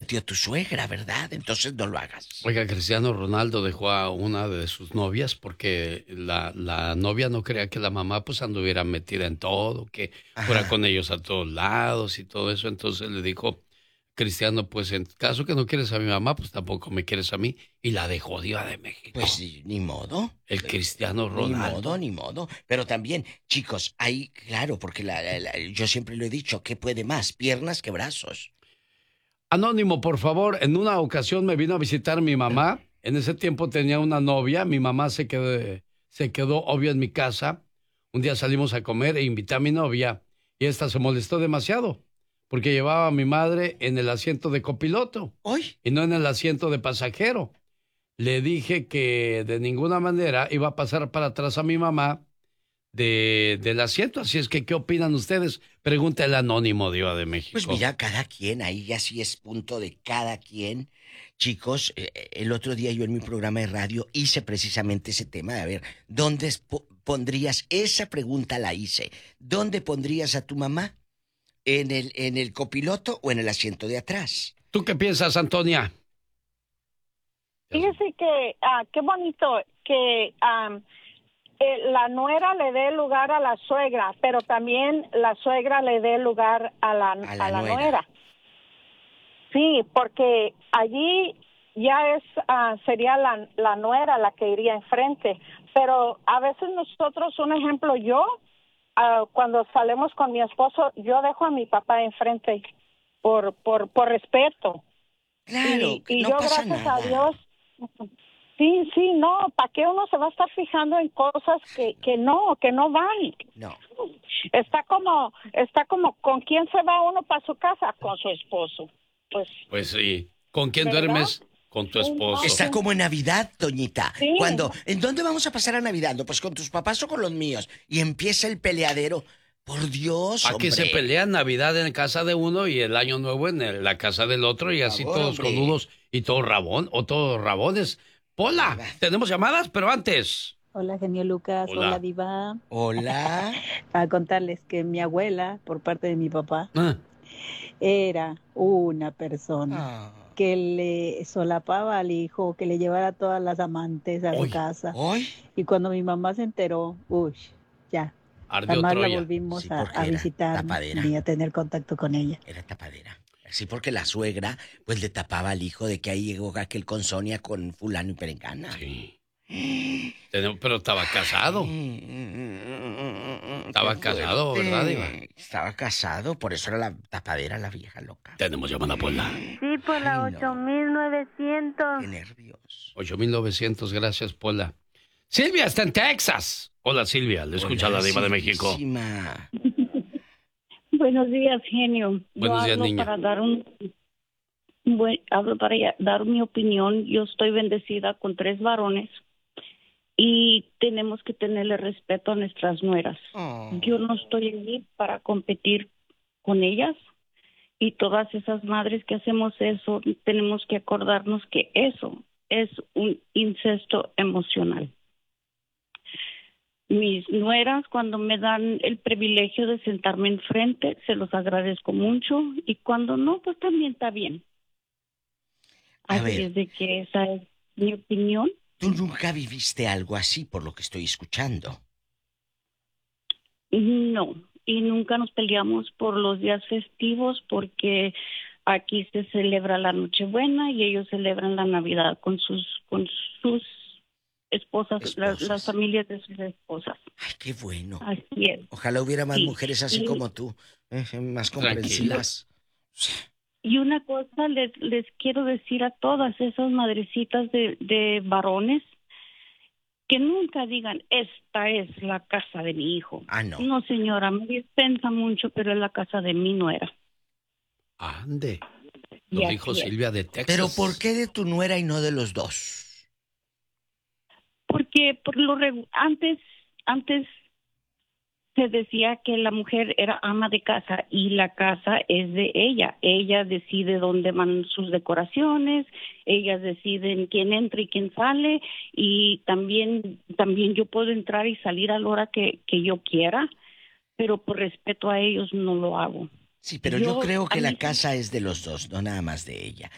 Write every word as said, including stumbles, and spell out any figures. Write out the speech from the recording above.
metió tu suegra, ¿verdad? Entonces no lo hagas. Oiga, Cristiano Ronaldo dejó a una de sus novias porque la, la novia no quería que la mamá pues anduviera metida en todo, que fuera Ajá. con ellos a todos lados y todo eso. Entonces le dijo Cristiano, pues en caso que no quieres a mi mamá, pues tampoco me quieres a mí. Y la dejó, Diva de México. Pues sí, ni modo. El Cristiano Ni Ronaldo. modo, ni modo. Pero también, chicos, ahí, claro, porque la, la- la- yo siempre lo he dicho, ¿qué puede más? Piernas que brazos. Anónimo, por favor, en una ocasión me vino a visitar mi mamá. En ese tiempo tenía una novia. Mi mamá se quedó, se quedó obvio en mi casa. Un día salimos a comer e invité a mi novia y esta se molestó demasiado porque llevaba a mi madre en el asiento de copiloto ¿Hoy? y no en el asiento de pasajero. Le dije que de ninguna manera iba a pasar para atrás a mi mamá de, del asiento. Así es que, ¿qué opinan ustedes? Pregunta el anónimo, Diva de México. Pues mira, cada quien, ahí ya sí es punto de cada quien. Chicos, eh, el otro día yo en mi programa de radio hice precisamente ese tema de a ver, ¿dónde es- po- pondrías? Esa pregunta la hice. ¿Dónde pondrías a tu mamá? ¿En el, en el copiloto o en el asiento de atrás? ¿Tú qué piensas, Antonia? Fíjese que, ah, qué bonito que am, eh, la nuera le dé lugar a la suegra, pero también la suegra le dé lugar a la, A la a la nuera. nuera. Sí, porque allí ya es, ah, sería la, la nuera la que iría enfrente. Pero a veces nosotros, un ejemplo, yo, ah, cuando salimos con mi esposo, yo dejo a mi papá enfrente por, por, por respeto. Claro, Y, que y no yo, pasa gracias nada. a Dios, sí, sí, no, ¿para qué uno se va a estar fijando en cosas que, que no, que no van? No. Está como, está como, ¿con quién se va uno para su casa? Con su esposo. Pues, Pues sí. ¿Con quién ¿verdad? duermes? Con tu esposo. Está como en Navidad, Toñita. Sí. Cuando, ¿en dónde vamos a pasar a Navidad? No, pues con tus papás o con los míos. Y empieza el peleadero. Por Dios, ¿Para hombre. qué se pelea Navidad en casa de uno y el Año Nuevo en el- la casa del otro y así Por favor, todos hombre. conudos y todos rabón o todos rabones? Pola, tenemos llamadas, pero antes. Hola, genio Lucas. Hola. Hola, Diva. Hola. Para contarles que mi abuela, por parte de mi papá, Ah, era una persona Ah. que le solapaba al hijo, que le llevara a todas las amantes a Uy. su casa. ¿Hoy? Y cuando mi mamá se enteró, uy, ya, ardió jamás la Troya. volvimos Sí, a, porque a era visitar tapadera. ni a tener contacto con ella. Era tapadera. Sí, porque la suegra, pues le tapaba al hijo de que ahí llegó aquel con Sonia, con fulano y perengana. Sí. Tenemos- Pero estaba casado. Estaba Qué casado, fuerte. ¿verdad, Diva? Estaba casado, por eso era la tapadera, la vieja loca. Tenemos llamada, Pola. Sí, por la Ay, no. ocho mil novecientos. Qué nervios. ocho mil novecientos, gracias, Pola. Silvia está en Texas. Hola, Silvia, le escucha Hola, la Diva de México. Silvísima. Buenos días, genio. Buenos Yo días, hablo niña. para dar un, buen- hablo para ya- dar mi opinión. Yo estoy bendecida con tres varones y tenemos que tenerle respeto a nuestras nueras. Oh. Yo no estoy allí para competir con ellas y todas esas madres que hacemos eso, tenemos que acordarnos que eso es un incesto emocional. Mis nueras, cuando me dan el privilegio de sentarme enfrente, se los agradezco mucho y cuando no, pues también está bien. A Así ver. es de que esa es mi opinión. Tú nunca viviste algo así, por lo que estoy escuchando. No, y nunca nos peleamos por los días festivos porque aquí se celebra la Nochebuena y ellos celebran la Navidad con sus con sus esposas, las, Esposas. las familias de sus esposas. Ay, qué bueno. Así es. Ojalá hubiera más Sí. mujeres así Y- como tú, eh, más Tranquila. comprensivas. Y una cosa les, les quiero decir a todas esas madrecitas de, de varones, que nunca digan, esta es la casa de mi hijo. Ah, no. No, señora, me dispensa mucho, pero es la casa de mi nuera. Ande. Y Lo así dijo es. Silvia de Texas. Pero ¿por qué de tu nuera y no de los dos? Porque por lo regu- antes antes se decía que la mujer era ama de casa y la casa es de ella. Ella decide dónde van sus decoraciones, ellas deciden quién entra y quién sale y también también yo puedo entrar y salir a la hora que, que yo quiera, pero por respeto a ellos no lo hago. Sí, pero yo, Yo- creo que a la mí- casa es de los dos, no nada más de ella.